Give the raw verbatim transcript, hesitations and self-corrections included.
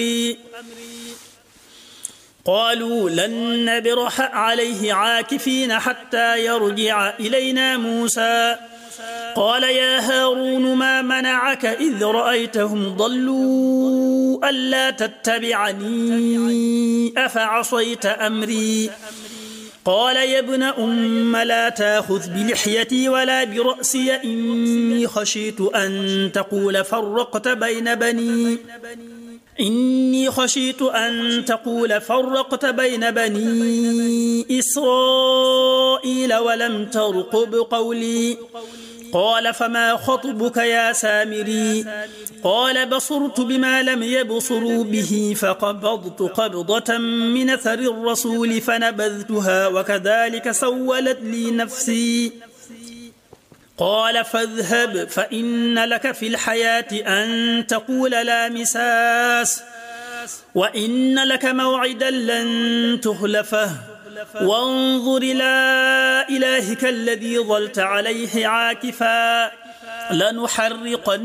قالوا لن نبرح عليه عاكفين حتى يرجع إلينا موسى قال يا هارون ما منعك إذ رأيتهم ضلوا ألا تتبعني أفعصيت أمري قال يا ابن أم لا تأخذ بلحيتي ولا برأسي إني خشيت أن تقول فرقت بين بني إني خشيت أن تقول فرقت بين بني إسرائيل ولم ترقب قولي قال فما خطبك يا سامري قال بصرت بما لم يبصروا به فقبضت قبضة من أثر الرسول فنبذتها وكذلك سولت لي نفسي قال فاذهب فإن لك في الحياة أن تقول لا مساس وإن لك موعدا لن تخلفه وانظر إلى إلهك الذي ظلت عليه عاكفا لنحرقن